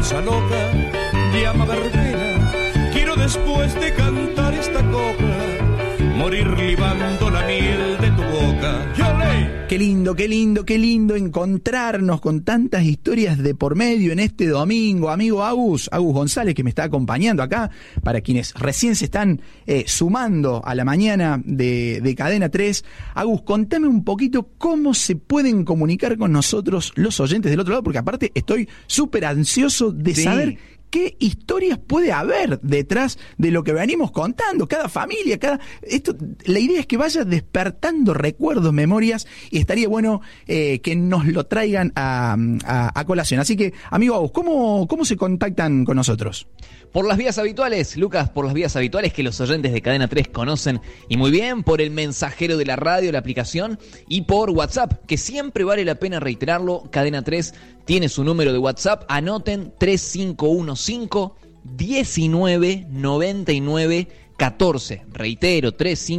cosa loca, llama verbena. Quiero después de cantar esta copla morir libando la miel de tu boca. ¡Yale! Qué lindo, qué lindo, qué lindo encontrarnos con tantas historias de por medio en este domingo. Amigo Agus González, que me está acompañando acá, para quienes recién se están sumando a la mañana de Cadena 3. Agus, contame un poquito cómo se pueden comunicar con nosotros los oyentes del otro lado, porque aparte estoy súper ansioso de saber qué historias puede haber detrás de lo que venimos contando, cada familia, la idea es que vaya despertando recuerdos, memorias, y estaría bueno que nos lo traigan a colación. Así que, amigo Agus, ¿cómo se contactan con nosotros? Por las vías habituales, Lucas, por las vías habituales que los oyentes de Cadena 3 conocen y muy bien, por el mensajero de la radio, la aplicación, y por WhatsApp, que siempre vale la pena reiterarlo. Cadena 3 tiene su número de WhatsApp, anoten 3515-1999-14. Reitero,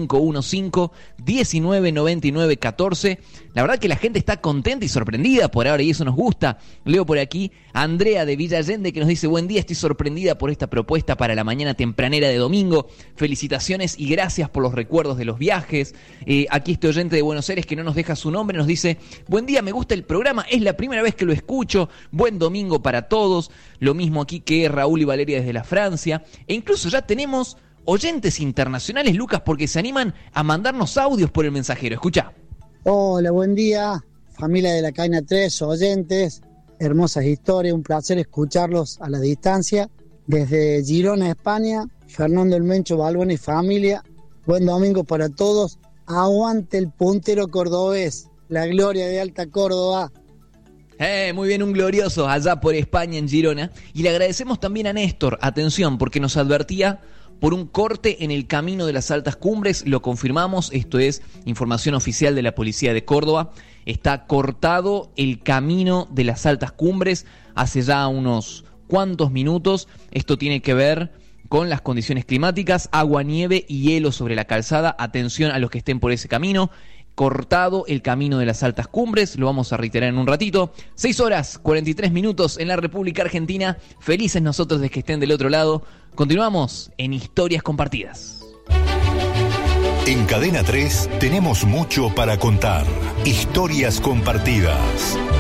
3515-1999-14. La verdad que la gente está contenta y sorprendida por ahora y eso nos gusta. Leo por aquí a Andrea de Villa Allende que nos dice: buen día, estoy sorprendida por esta propuesta para la mañana tempranera de domingo. Felicitaciones y gracias por los recuerdos de los viajes. Aquí este oyente de Buenos Aires que no nos deja su nombre nos dice: buen día, me gusta el programa, es la primera vez que lo escucho. Buen domingo para todos. Lo mismo aquí que Raúl y Valeria desde la Francia. E incluso ya tenemos oyentes internacionales, Lucas, porque se animan a mandarnos audios por el mensajero. Escucha. Hola, buen día, familia de la Cadena 3, oyentes, hermosas historias, un placer escucharlos a la distancia. Desde Girona, España, Fernando El Mencho Balbuena y familia, buen domingo para todos. Aguante el puntero cordobés, la gloria de Alta Córdoba. Muy bien, un glorioso allá por España, en Girona. Y le agradecemos también a Néstor, atención, porque nos advertía por un corte en el camino de las altas cumbres. Lo confirmamos, esto es información oficial de la Policía de Córdoba. Está cortado el camino de las altas cumbres hace ya unos cuantos minutos. Esto tiene que ver con las condiciones climáticas, agua, nieve y hielo sobre la calzada. Atención a los que estén por ese camino. Cortado el camino de las altas cumbres, lo vamos a reiterar en un ratito. 6:43 en la República Argentina. Felices nosotros de que estén del otro lado. Continuamos en Historias Compartidas. En Cadena 3 tenemos mucho para contar. Historias compartidas.